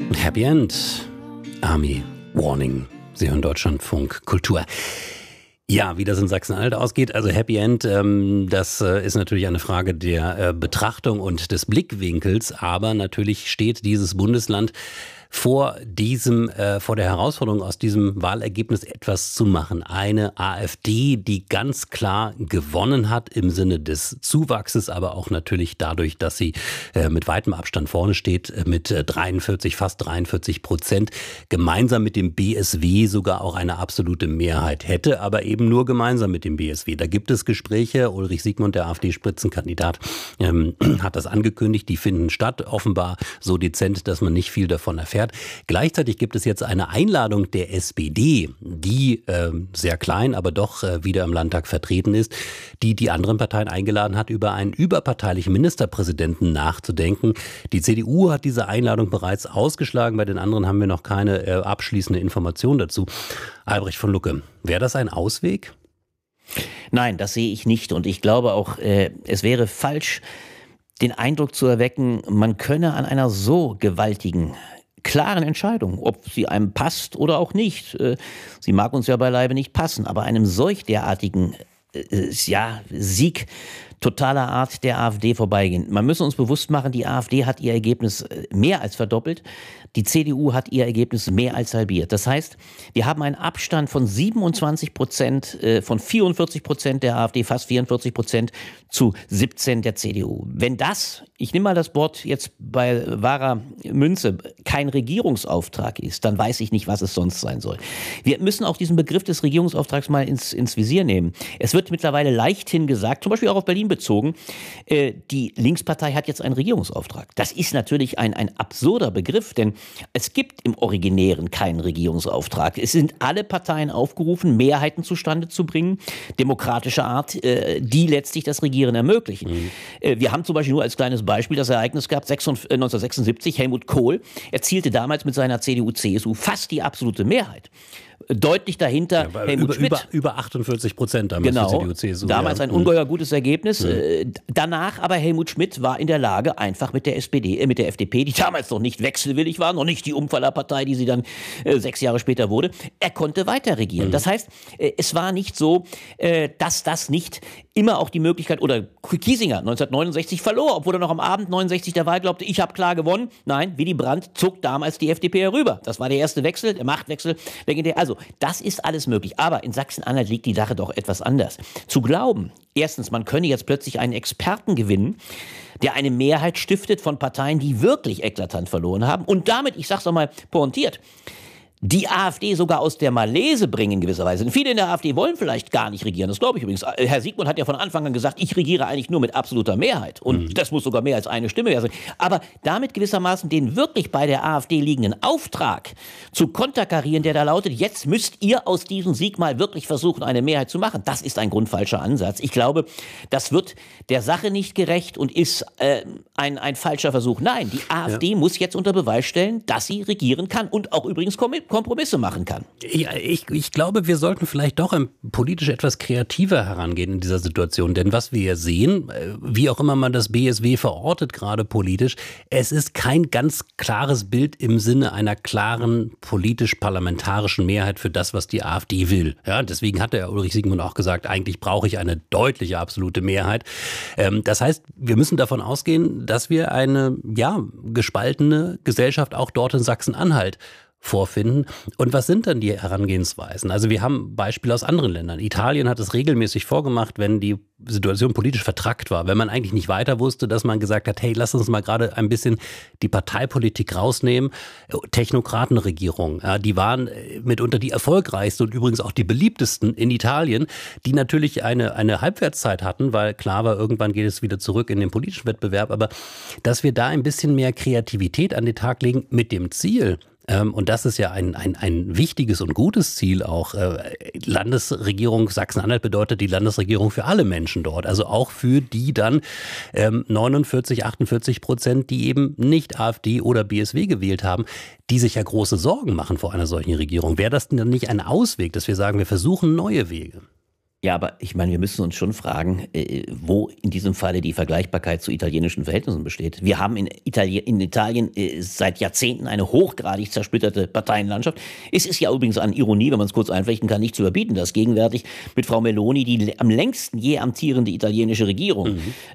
Happy End. Army Warning. Sie hören Deutschlandfunk Kultur. Ja, wie das in Sachsen-Anhalt ausgeht, also Happy End, das ist natürlich eine Frage der Betrachtung und des Blickwinkels, aber natürlich steht dieses Bundesland vor der Herausforderung, aus diesem Wahlergebnis etwas zu machen. Eine AfD, die ganz klar gewonnen hat im Sinne des Zuwachses, aber auch natürlich dadurch, dass sie mit weitem Abstand vorne steht, mit fast 43%, gemeinsam mit dem BSW sogar auch eine absolute Mehrheit hätte, aber eben nur gemeinsam mit dem BSW. Da gibt es Gespräche. Ulrich Siegmund, der AfD-Spitzenkandidat, hat das angekündigt. Die finden statt, offenbar so dezent, dass man nicht viel davon erfährt. Gleichzeitig gibt es jetzt eine Einladung der SPD, die sehr klein, aber doch wieder im Landtag vertreten ist, die anderen Parteien eingeladen hat, über einen überparteilichen Ministerpräsidenten nachzudenken. Die CDU hat diese Einladung bereits ausgeschlagen. Bei den anderen haben wir noch keine abschließende Information dazu. Albrecht von Lucke, wäre das ein Ausweg? Nein, das sehe ich nicht. Und ich glaube auch, es wäre falsch, den Eindruck zu erwecken, man könne an einer so gewaltigen, klaren Entscheidung, ob sie einem passt oder auch nicht. Sie mag uns ja beileibe nicht passen, aber einem solch derartigen Sieg totaler Art der AfD vorbeigehen. Man muss uns bewusst machen, die AfD hat ihr Ergebnis mehr als verdoppelt. Die CDU hat ihr Ergebnis mehr als halbiert. Das heißt, wir haben einen Abstand von 27%, von 44% der AfD, fast 44% zu 17% der CDU. Wenn das, ich nehme mal das Wort jetzt bei wahrer Münze, kein Regierungsauftrag ist, dann weiß ich nicht, was es sonst sein soll. Wir müssen auch diesen Begriff des Regierungsauftrags mal ins Visier nehmen. Es wird mittlerweile leichthin gesagt, zum Beispiel auch auf Berlin bezogen, die Linkspartei hat jetzt einen Regierungsauftrag. Das ist natürlich ein absurder Begriff, denn es gibt im Originären keinen Regierungsauftrag. Es sind alle Parteien aufgerufen, Mehrheiten zustande zu bringen, demokratischer Art, die letztlich das Regieren ermöglichen. Wir haben zum Beispiel nur als kleines Beispiel das Ereignis gehabt, 1976, Helmut Kohl erzielte damals mit seiner CDU-CSU fast die absolute Mehrheit. Deutlich dahinter Helmut Schmidt. Über 48% damals genau, die CDU-CSU. Damals ein ungeheuer gutes Ergebnis. Danach aber Helmut Schmidt war in der Lage, einfach mit der FDP, die damals noch nicht wechselwillig war, noch nicht die Umfallerpartei, die sie dann 6 Jahre später wurde, er konnte weiter regieren. Das heißt, es war nicht so, dass das nicht immer auch die Möglichkeit, oder Kiesinger 1969 verlor, obwohl er noch am Abend 69 der Wahl glaubte, ich habe klar gewonnen. Nein, Willy Brandt zog damals die FDP herüber. Das war der erste Wechsel, der Machtwechsel, legendär. Also, das ist alles möglich. Aber in Sachsen-Anhalt liegt die Sache doch etwas anders. Zu glauben, erstens, man könne jetzt plötzlich einen Experten gewinnen, der eine Mehrheit stiftet von Parteien, die wirklich eklatant verloren haben und damit, ich sag's nochmal pointiert, die AfD sogar aus der Malaise bringen in gewisser Weise. Denn viele in der AfD wollen vielleicht gar nicht regieren, das glaube ich übrigens. Herr Siegmund hat ja von Anfang an gesagt, ich regiere eigentlich nur mit absoluter Mehrheit. Und das muss sogar mehr als eine Stimme sein. Aber damit gewissermaßen den wirklich bei der AfD liegenden Auftrag zu konterkarieren, der da lautet, jetzt müsst ihr aus diesem Sieg mal wirklich versuchen, eine Mehrheit zu machen. Das ist ein grundfalscher Ansatz. Ich glaube, das wird der Sache nicht gerecht und ist ein falscher Versuch. Nein, die AfD muss jetzt unter Beweis stellen, dass sie regieren kann und auch übrigens Kompromisse machen kann. Ja, ich glaube, wir sollten vielleicht doch politisch etwas kreativer herangehen in dieser Situation. Denn was wir sehen, wie auch immer man das BSW verortet, gerade politisch, es ist kein ganz klares Bild im Sinne einer klaren politisch-parlamentarischen Mehrheit für das, was die AfD will. Ja, deswegen hat der Ulrich Siegmund auch gesagt, eigentlich brauche ich eine deutliche absolute Mehrheit. Das heißt, wir müssen davon ausgehen, dass wir eine gespaltene Gesellschaft auch dort in Sachsen-Anhalt vorfinden. Und was sind dann die Herangehensweisen? Also wir haben Beispiele aus anderen Ländern. Italien hat es regelmäßig vorgemacht, wenn die Situation politisch vertrackt war, wenn man eigentlich nicht weiter wusste, dass man gesagt hat, hey, lass uns mal gerade ein bisschen die Parteipolitik rausnehmen. Technokratenregierung, die waren mitunter die erfolgreichsten und übrigens auch die beliebtesten in Italien, die natürlich eine Halbwertszeit hatten, weil klar war, irgendwann geht es wieder zurück in den politischen Wettbewerb. Aber dass wir da ein bisschen mehr Kreativität an den Tag legen mit dem Ziel, und das ist ja ein wichtiges und gutes Ziel auch. Landesregierung Sachsen-Anhalt bedeutet die Landesregierung für alle Menschen dort. Also auch für die dann 48%, die eben nicht AfD oder BSW gewählt haben, die sich ja große Sorgen machen vor einer solchen Regierung. Wäre das denn nicht ein Ausweg, dass wir sagen, wir versuchen neue Wege? Ja, aber ich meine, wir müssen uns schon fragen, wo in diesem Falle die Vergleichbarkeit zu italienischen Verhältnissen besteht. Wir haben in Italien seit Jahrzehnten eine hochgradig zersplitterte Parteienlandschaft. Es ist ja übrigens an Ironie, wenn man es kurz einflechten kann, nicht zu überbieten, dass gegenwärtig mit Frau Meloni die am längsten je amtierende italienische Regierung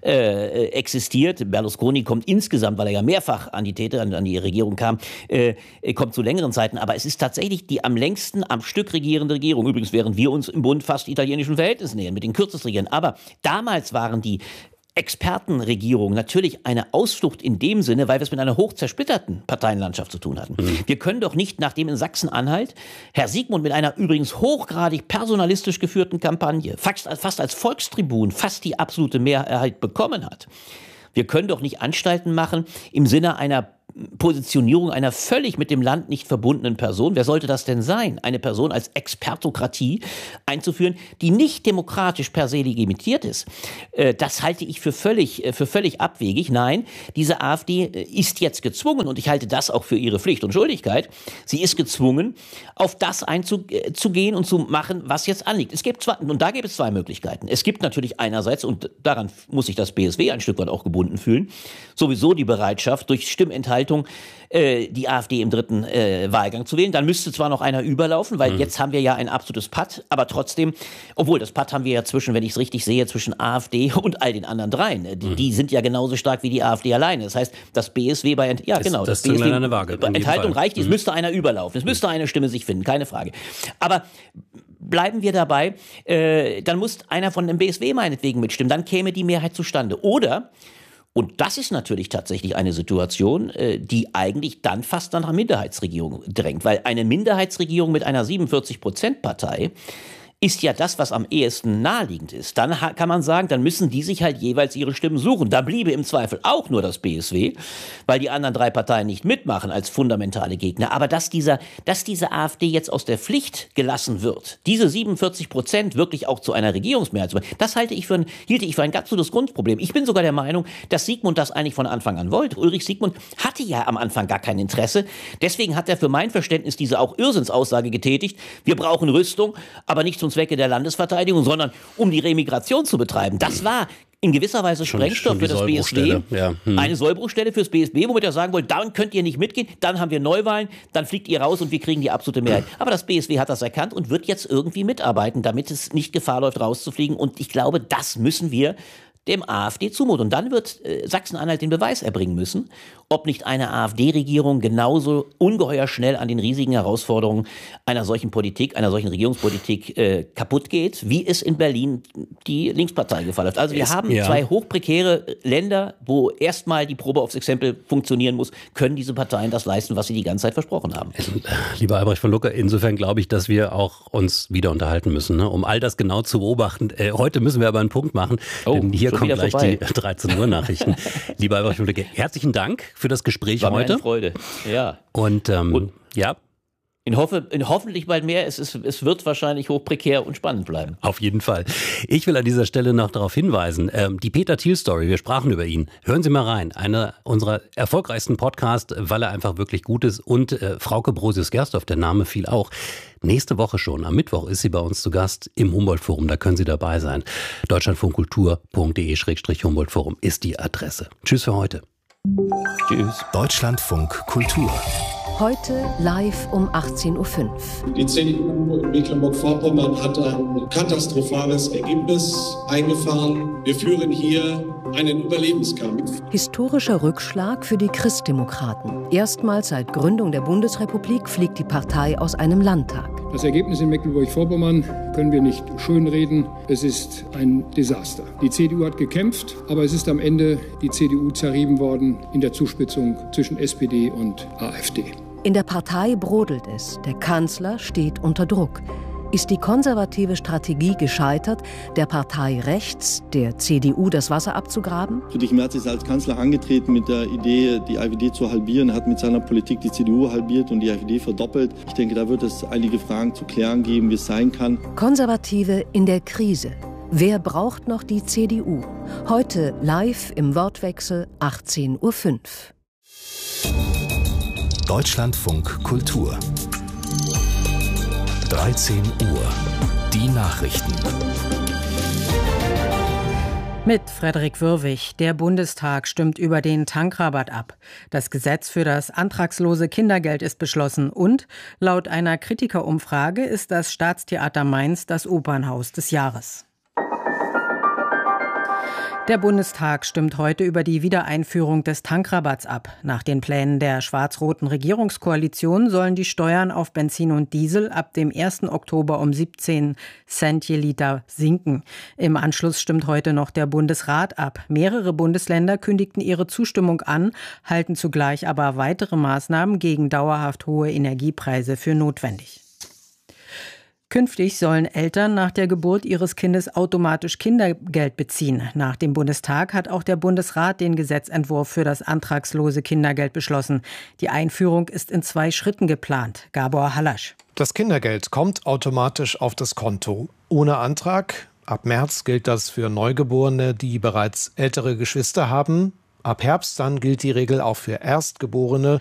existiert. Berlusconi kommt insgesamt, weil er ja mehrfach an die Regierung kam, kommt zu längeren Zeiten. Aber es ist tatsächlich die am längsten am Stück regierende Regierung. Übrigens, während wir uns im Bund fast italienischen Verhältnissen nähern, mit den kürzesten Regieren. Aber damals waren die Expertenregierung natürlich eine Ausflucht in dem Sinne, weil wir es mit einer hoch zersplitterten Parteienlandschaft zu tun hatten. Wir können doch nicht, nachdem in Sachsen-Anhalt Herr Siegmund mit einer übrigens hochgradig personalistisch geführten Kampagne fast als Volkstribun fast die absolute Mehrheit bekommen hat, wir können doch nicht Anstalten machen im Sinne einer Positionierung einer völlig mit dem Land nicht verbundenen Person. Wer sollte das denn sein? Eine Person als Expertokratie einzuführen, die nicht demokratisch per se legitimiert ist. Das halte ich für völlig abwegig. Nein, diese AfD ist jetzt gezwungen, und ich halte das auch für ihre Pflicht und Schuldigkeit, sie ist gezwungen, auf das einzugehen und zu machen, was jetzt anliegt. Und da gibt es zwei Möglichkeiten. Es gibt natürlich einerseits, und daran muss sich das BSW ein Stück weit auch gebunden fühlen, sowieso die Bereitschaft, durch Stimmenthaltung die AfD im dritten Wahlgang zu wählen. Dann müsste zwar noch einer überlaufen, weil jetzt haben wir ja ein absolutes Patt, aber trotzdem, obwohl das Patt haben wir ja wenn ich es richtig sehe, zwischen AfD und all den anderen dreien. Die sind ja genauso stark wie die AfD alleine. Das heißt, das BSW bei das BSW eine Waage, bei Enthaltung reicht, es müsste einer überlaufen. Es müsste eine Stimme sich finden, keine Frage. Aber bleiben wir dabei, dann muss einer von dem BSW meinetwegen mitstimmen, dann käme die Mehrheit zustande. Oder, und das ist natürlich tatsächlich eine Situation, die eigentlich dann fast nach einer Minderheitsregierung drängt. Weil eine Minderheitsregierung mit einer 47%-Partei ist ja das, was am ehesten naheliegend ist. Dann kann man sagen, dann müssen die sich halt jeweils ihre Stimmen suchen. Da bliebe im Zweifel auch nur das BSW, weil die anderen drei Parteien nicht mitmachen als fundamentale Gegner. Aber dass diese AfD jetzt aus der Pflicht gelassen wird, diese 47% wirklich auch zu einer Regierungsmehrheit zu machen, das hielt ich für ein ganz gutes Grundproblem. Ich bin sogar der Meinung, dass Siegmund das eigentlich von Anfang an wollte. Ulrich Siegmund hatte ja am Anfang gar kein Interesse. Deswegen hat er für mein Verständnis diese auch Irrsinnsaussage getätigt. Wir brauchen Rüstung, aber nicht zum Zwecke der Landesverteidigung, sondern um die Remigration zu betreiben. Das war in gewisser Weise Sprengstoff für das BSW, eine Sollbruchstelle fürs BSW, womit er sagen wollte, dann könnt ihr nicht mitgehen, dann haben wir Neuwahlen, dann fliegt ihr raus und wir kriegen die absolute Mehrheit. Aber das BSW hat das erkannt und wird jetzt irgendwie mitarbeiten, damit es nicht Gefahr läuft, rauszufliegen. Und ich glaube, das müssen wir dem AfD zumuten. Und dann wird Sachsen-Anhalt den Beweis erbringen müssen, ob nicht eine AfD-Regierung genauso ungeheuer schnell an den riesigen Herausforderungen einer solchen Regierungspolitik kaputt geht, wie es in Berlin die Linkspartei gefallen hat. Also wir haben zwei hochprekäre Länder, wo erstmal die Probe aufs Exempel funktionieren muss. Können diese Parteien das leisten, was sie die ganze Zeit versprochen haben? Lieber Albrecht von Lucke, insofern glaube ich, dass wir auch uns wieder unterhalten müssen, ne? Um all das genau zu beobachten. Heute müssen wir aber einen Punkt machen, denn hier kommen gleich vorbei. Die 13 Uhr Nachrichten. Lieber Albrecht von Lucke, herzlichen Dank für das Gespräch War heute. Mir eine Freude. Ja. Und ja. In hoffentlich bald mehr. Es wird wahrscheinlich hochprekär und spannend bleiben. Auf jeden Fall. Ich will an dieser Stelle noch darauf hinweisen, die Peter Thiel-Story, wir sprachen über ihn. Hören Sie mal rein. Einer unserer erfolgreichsten Podcasts, weil er einfach wirklich gut ist. Und Frauke Brosius-Gersdorf, der Name fiel auch. Nächste Woche schon, am Mittwoch, ist sie bei uns zu Gast im Humboldt-Forum. Da können Sie dabei sein. deutschlandfunkkultur.de/Humboldt-Forum ist die Adresse. Tschüss für heute. Tschüss. Deutschlandfunk Kultur. Heute live um 18:05 Uhr. Die CDU in Mecklenburg-Vorpommern hat ein katastrophales Ergebnis eingefahren. Wir führen hier einen Überlebenskampf. Historischer Rückschlag für die Christdemokraten. Erstmals seit Gründung der Bundesrepublik fliegt die Partei aus einem Landtag. Das Ergebnis in Mecklenburg-Vorpommern können wir nicht schönreden. Es ist ein Desaster. Die CDU hat gekämpft, aber es ist am Ende die CDU zerrieben worden in der Zuspitzung zwischen SPD und AfD. In der Partei brodelt es. Der Kanzler steht unter Druck. Ist die konservative Strategie gescheitert, der Partei rechts, der CDU, das Wasser abzugraben? Friedrich Merz ist als Kanzler angetreten mit der Idee, die AfD zu halbieren. Er hat mit seiner Politik die CDU halbiert und die AfD verdoppelt. Ich denke, da wird es einige Fragen zu klären geben, wie es sein kann. Konservative in der Krise. Wer braucht noch die CDU? Heute live im Wortwechsel 18:05 Uhr. Deutschlandfunk Kultur. 13 Uhr. Die Nachrichten. Mit Frederik Würwig. Der Bundestag stimmt über den Tankrabatt ab. Das Gesetz für das antragslose Kindergeld ist beschlossen und laut einer Kritikerumfrage ist das Staatstheater Mainz das Opernhaus des Jahres. Der Bundestag stimmt heute über die Wiedereinführung des Tankrabatts ab. Nach den Plänen der schwarz-roten Regierungskoalition sollen die Steuern auf Benzin und Diesel ab dem 1. Oktober um 17 Cent je Liter sinken. Im Anschluss stimmt heute noch der Bundesrat ab. Mehrere Bundesländer kündigten ihre Zustimmung an, halten zugleich aber weitere Maßnahmen gegen dauerhaft hohe Energiepreise für notwendig. Künftig sollen Eltern nach der Geburt ihres Kindes automatisch Kindergeld beziehen. Nach dem Bundestag hat auch der Bundesrat den Gesetzentwurf für das antragslose Kindergeld beschlossen. Die Einführung ist in 2 Schritten geplant. Gabor Hallasch. Das Kindergeld kommt automatisch auf das Konto. Ohne Antrag. Ab März gilt das für Neugeborene, die bereits ältere Geschwister haben. Ab Herbst dann gilt die Regel auch für Erstgeborene.